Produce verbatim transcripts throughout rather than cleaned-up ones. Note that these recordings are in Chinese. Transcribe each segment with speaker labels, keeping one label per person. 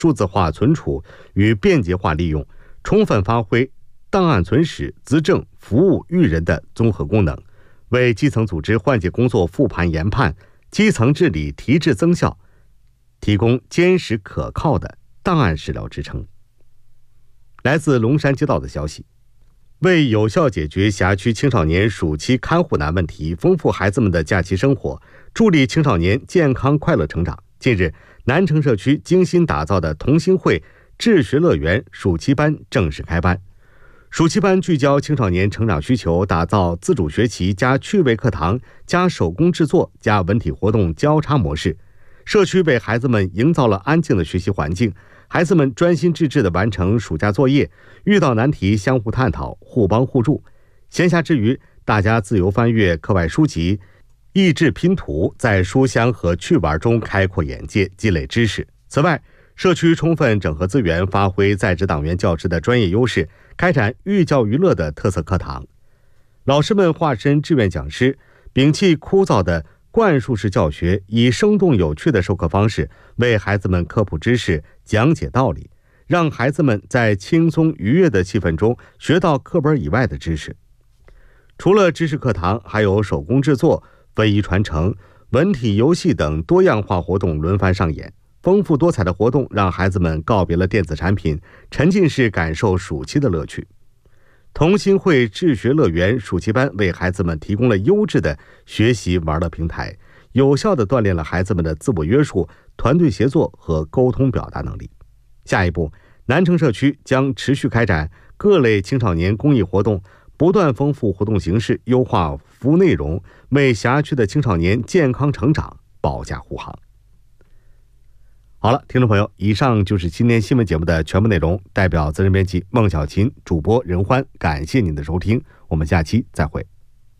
Speaker 1: 数字化存储与便捷化利用，充分发挥档案存实、资政、服务育人的综合功能，为基层组织换届工作复盘研判、基层治理提质增效提供坚实可靠的档案史料支撑。来自龙山街道的消息，为有效解决辖区青少年暑期看护难问题，丰富孩子们的假期生活，助力青少年健康快乐成长，近日，南城社区精心打造的同心会智学乐园暑期班正式开班。暑期班聚焦青少年成长需求，打造自主学习加趣味课堂加手工制作加文体活动交叉模式。社区为孩子们营造了安静的学习环境，孩子们专心致志地完成暑假作业，遇到难题相互探讨，互帮互助。闲暇之余，大家自由翻阅课外书籍，益智拼图，在书香和趣玩中开阔眼界，积累知识。此外，社区充分整合资源，发挥在职党员教师的专业优势，开展寓教于乐的特色课堂。老师们化身志愿讲师，摒弃枯燥的灌输式教学，以生动有趣的授课方式为孩子们科普知识、讲解道理，让孩子们在轻松愉悦的气氛中学到课本以外的知识。除了知识课堂，还有手工制作、非遗传承、文体游戏等多样化活动轮番上演。丰富多彩的活动让孩子们告别了电子产品，沉浸式感受暑期的乐趣。同心会智学乐园暑期班为孩子们提供了优质的学习玩乐平台，有效地锻炼了孩子们的自我约束、团队协作和沟通表达能力。下一步，南城社区将持续开展各类青少年公益活动，不断丰富活动形式，优化服务内容，为辖区的青少年健康成长保驾护航。好了，听众朋友，以上就是今天新闻节目的全部内容。代表责任编辑孟小琴，主播任欢，感谢您的收听，我们下期再会。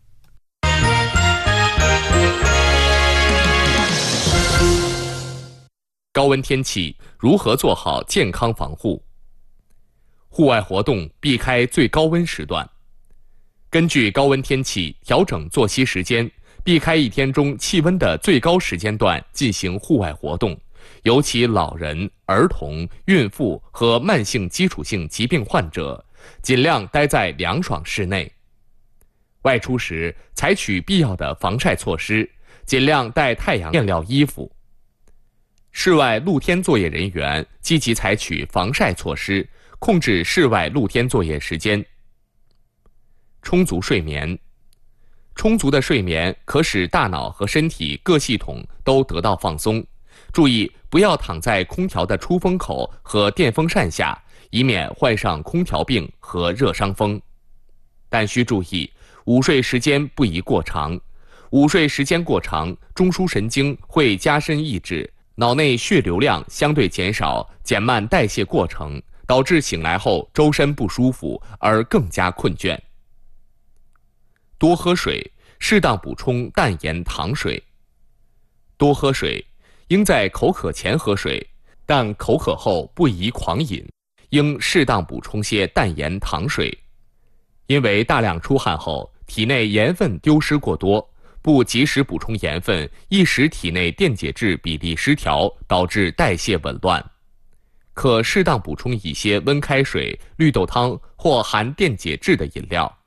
Speaker 2: 高温天气如何做好健康防护？户外活动避开最高温时段，根据高温天气调整作息时间，避开一天中气温的最高时间段进行户外活动。尤其老人、儿童、孕妇和慢性基础性疾病患者，尽量待在凉爽室内。外出时采取必要的防晒措施，尽量带太阳面料衣服。室外露天作业人员积极采取防晒措施，控制室外露天作业时间。充足睡眠，充足的睡眠可使大脑和身体各系统都得到放松。注意不要躺在空调的出风口和电风扇下，以免患上空调病和热伤风。但需注意，午睡时间不宜过长。午睡时间过长，中枢神经会加深抑制，脑内血流量相对减少，减慢代谢过程，导致醒来后周身不舒服而更加困倦。多喝水，适当补充淡盐糖水。多喝水，应在口渴前喝水，但口渴后不宜狂饮，应适当补充些淡盐糖水。因为大量出汗后，体内盐分丢失过多，不及时补充盐分，易使体内电解质比例失调，导致代谢紊乱。可适当补充一些温开水、绿豆汤或含电解质的饮料。